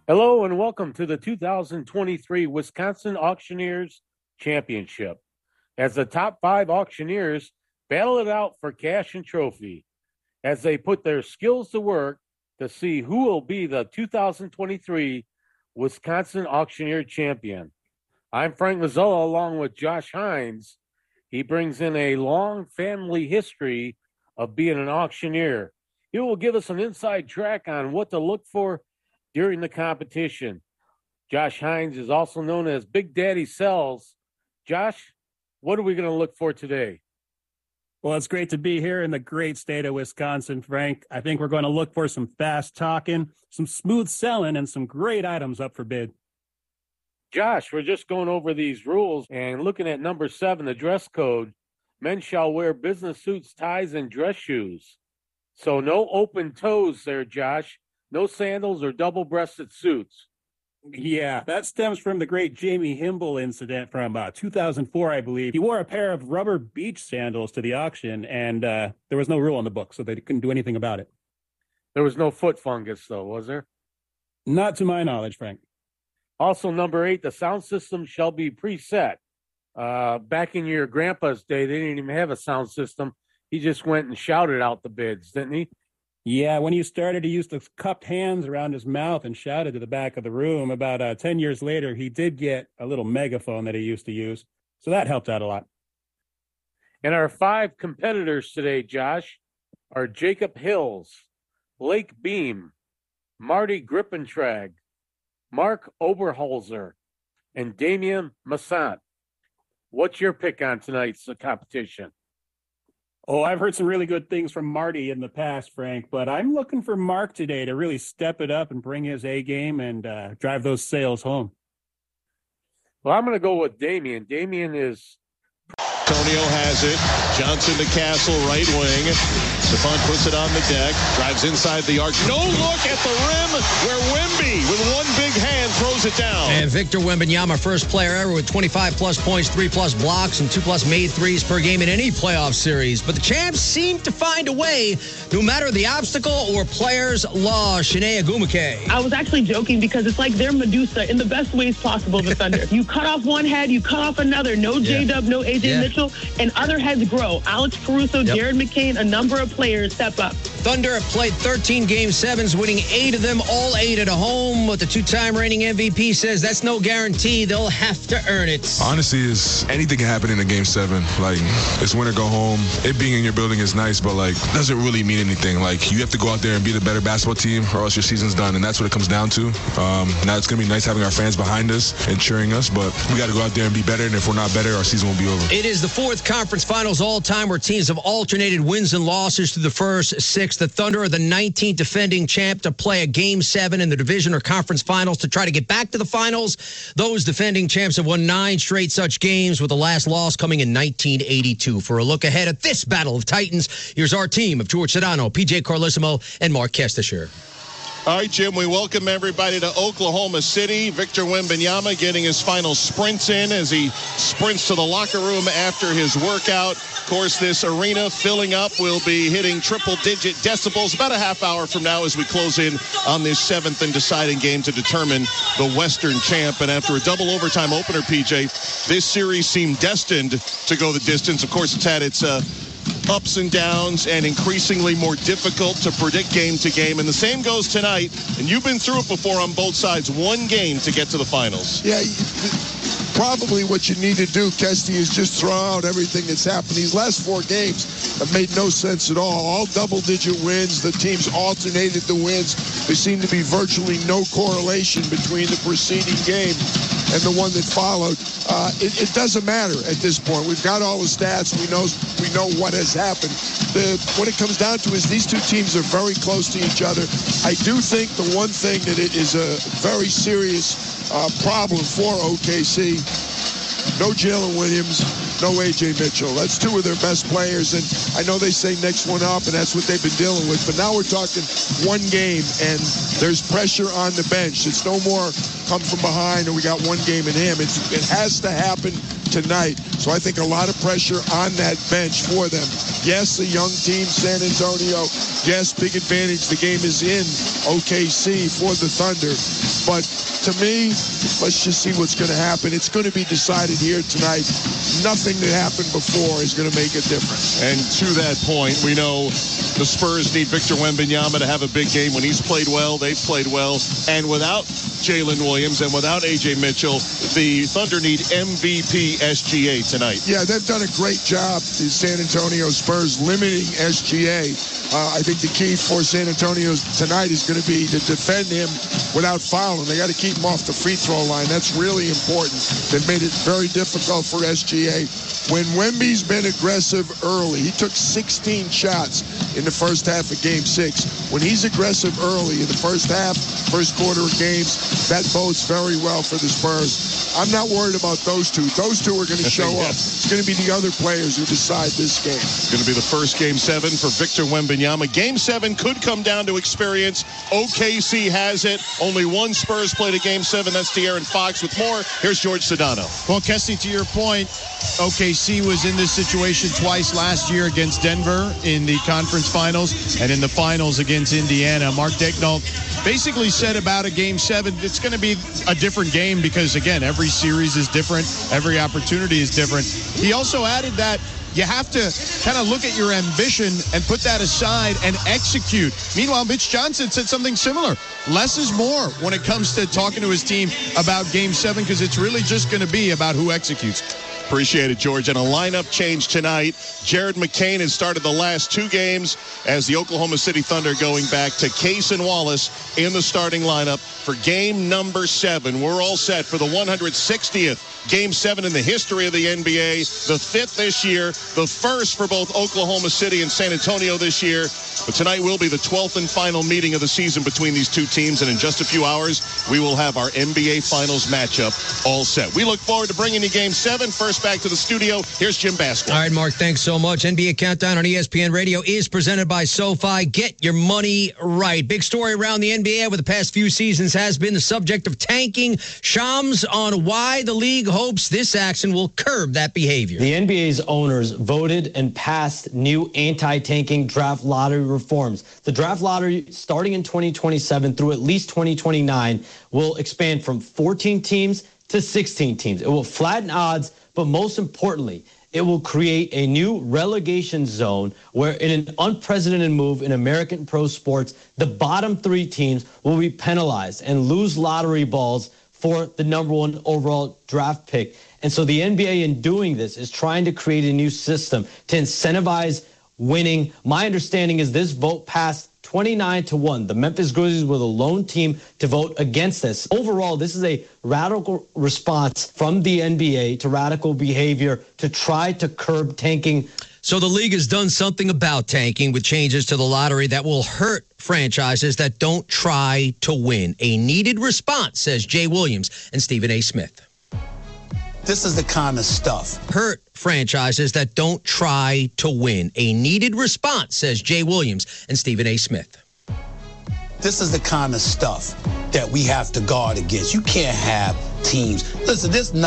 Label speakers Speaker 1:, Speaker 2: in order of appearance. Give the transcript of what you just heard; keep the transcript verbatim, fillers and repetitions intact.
Speaker 1: Hello and welcome to the two thousand twenty-three Wisconsin Auctioneers Championship, as the top five auctioneers battle it out for cash and trophy as they put their skills to work to see who will be the two thousand twenty-three Wisconsin Auctioneer Champion. I'm Frank Mazzola along with Josh Hines. He brings in a long family history of being an auctioneer. He will give us an inside track on what to look for during the competition. Josh Hines is also known as Big Daddy Sells. Josh, what are we going to look for today?
Speaker 2: Well, it's great to be here in the great state of Wisconsin, Frank. I think we're going to look for some fast talking, some smooth selling, and some great items up for bid.
Speaker 1: Josh, we're just going over these rules and looking at number seven, the dress code. Men shall wear business suits, ties, and dress shoes. So no open toes there, Josh. No sandals or double-breasted suits.
Speaker 2: Yeah, that stems from the great Jamie Himble incident from uh, two thousand four, I believe. He wore a pair of rubber beach sandals to the auction, and uh, there was no rule in the book, so they couldn't do anything about it.
Speaker 1: There was no foot fungus, though, was there?
Speaker 2: Not to my knowledge, Frank.
Speaker 1: Also, number eight, the sound system shall be preset. Uh, back in your grandpa's day, they didn't even have a sound system. He just went and shouted out the bids, didn't he?
Speaker 2: Yeah, when he started, he used to cup hands around his mouth and shouted to the back of the room. About uh, ten years later, he did get a little megaphone that he used to use, so that helped out a lot.
Speaker 1: And our five competitors today, Josh, are Jacob Hills, Blake Beam, Marty Grippentrag, Mark Oberholzer, and Damian Massant. What's your pick on tonight's competition?
Speaker 2: Oh, I've heard some really good things from Marty in the past, Frank, but I'm looking for Mark today to really step it up and bring his A game and uh, drive those sales home.
Speaker 1: Well, I'm going to go with Damian. Damian is...
Speaker 3: Antonio has it. Johnson to Castle, right wing. Stephon puts it on the deck. Drives inside the arc. No look at the rim where Wemby, with one big hand, throws it down.
Speaker 4: And Victor Wembanyama, first player ever with twenty-five plus points, three plus blocks, and two plus made threes per game in any playoff series. But the champs seem to find a way, no matter the obstacle or player's law. Shanae Agumake.
Speaker 5: I was actually joking because it's like they're Medusa in the best ways possible, the Thunder. You cut off one head, you cut off another. No J-Dub, yeah. no A J yeah. Mitchell. And other heads grow. Alex Caruso, yep. Jared McCain, a number of players step up.
Speaker 4: Thunder have played thirteen game sevens, winning eight of them, all eight at home. But the two-time reigning M V P says that's no guarantee. They'll have to earn it.
Speaker 6: Honestly, is anything can happen in a game seven. Like, it's win or go home. It being in your building is nice, but, like, doesn't really mean anything. Like, you have to go out there and be the better basketball team or else your season's done, and that's what it comes down to. Um, now, it's going to be nice having our fans behind us and cheering us, but we got to go out there and be better, and if we're not better, our season will be over.
Speaker 4: It is the fourth conference finals all-time where teams have alternated wins and losses through the first six. The Thunder are the nineteenth defending champ to play a game seven in the division or conference finals to try to get back to the finals. Those defending champs have won nine straight such games, with the last loss coming in nineteen eighty-two. For a look ahead at this battle of Titans, here's our team of George Sedano, P J Carlissimo, and Mark Kestisher.
Speaker 3: All right, Jim, we welcome everybody to Oklahoma City. Victor Wembanyama getting his final sprints in as he sprints to the locker room after his workout. Of course, this arena filling up will be hitting triple-digit decibels about a half hour from now as we close in on this seventh and deciding game to determine the Western champ. And after a double overtime opener, P J, this series seemed destined to go the distance. Of course, it's had its... Uh, ups and downs and increasingly more difficult to predict game to game. And the same goes tonight. And you've been through it before on both sides. One game to get to the finals.
Speaker 7: Yeah, probably what you need to do, Kesty, is just throw out everything that's happened. These last four games have made no sense at all. All double-digit wins. The teams alternated the wins. There seemed to be virtually no correlation between the preceding game and the one that followed. Uh, it, it doesn't matter at this point. We've got all the stats. We know we know what has happened. The, what it comes down to is these two teams are very close to each other. I do think the one thing that it is a very serious uh, problem for O K C, no Jalen Williams, no A J Mitchell. That's two of their best players, and I know they say next one up, and that's what they've been dealing with. But now we're talking one game, and there's pressure on the bench. It's no more come from behind or we got one game in him. It's, it has to happen tonight. So I think a lot of pressure on that bench for them. Yes, a young team, San Antonio. Yes, big advantage. The game is in O K C for the Thunder. But to me, let's just see what's going to happen. It's going to be decided here tonight. Nothing that happened before is going to make a difference.
Speaker 3: And to that point, we know the Spurs need Victor Wembanyama to have a big game. When he's played well, they've played well. And without Jalen Williams and without A J Mitchell, the Thunder need M V P S G A tonight.
Speaker 7: Yeah, they've done a great job, the San Antonio Spurs, limiting S G A. Uh, I think the key for San Antonio tonight is going to be to defend him without fouling. They got to keep him off the free throw line. That's really important. They've made it very difficult for S G A. When Wemby's been aggressive early, he took sixteen shots in the first half of game six. When he's aggressive early in the first half, first quarter of games, that bodes very well for the Spurs. I'm not worried about those two. Those two are going to show
Speaker 3: yeah.
Speaker 7: up. It's going to be the other players who decide this game.
Speaker 3: It's going to be the first game seven for Victor Wembanyama. Game seven could come down to experience. O K C has it. Only one Spurs played a game seven. That's De'Aaron Fox. With more, here's George Sedano.
Speaker 8: Well, Kessie, to your point, O K C was in this situation twice last year against Denver in the conference finals and in the finals against Indiana. Mark Daigneault basically said about a game seven, it's going to be a different game because, again, every series is different. Every opportunity is different. He also added that you have to kind of look at your ambition and put that aside and execute. Meanwhile, Mitch Johnson said something similar. Less is more when it comes to talking to his team about game seven because it's really just going to be about who executes.
Speaker 3: Appreciate it, George. And a lineup change tonight. Jared McCain has started the last two games as the Oklahoma City Thunder going back to Case and Wallace in the starting lineup for game number seven. We're all set for the one hundred sixtieth game seven in the history of the N B A, the fifth this year, the first for both Oklahoma City and San Antonio this year. But tonight will be the twelfth and final meeting of the season between these two teams, and in just a few hours, we will have our N B A Finals matchup all set. We look forward to bringing you game seven. First back to the studio, here's Jim Baskel.
Speaker 4: All right, Mark, thanks so much. N B A Countdown on E S P N Radio is presented by SoFi. Get your money right. Big story around the N B A over the past few seasons has been the subject of tanking. Shams on why the league hopes this action will curb that behavior.
Speaker 9: The N B A's owners voted and passed new anti-tanking draft lottery reforms. The draft lottery, starting in twenty twenty-seven through at least twenty twenty-nine, will expand from fourteen teams to sixteen teams. It will flatten odds, but most importantly, it will create a new relegation zone where, in an unprecedented move in American pro sports, the bottom three teams will be penalized and lose lottery balls for the number one overall draft pick. And so the N B A, in doing this, is trying to create a new system to incentivize winning. My understanding is this vote passed twenty-nine to one. The Memphis Grizzlies were the lone team to vote against this. Overall, this is a radical response from the N B A to radical behavior to try to curb tanking.
Speaker 4: So the league has done something about tanking with changes to the lottery that will hurt franchises that don't try to win. A needed response, says Jay Williams and Stephen A. Smith.
Speaker 10: This is the kind of stuff.
Speaker 4: Hurt franchises that don't try to win. A needed response, says Jay Williams and Stephen A. Smith.
Speaker 10: This is the kind of stuff that we have to guard against. You can't have teams. Listen, this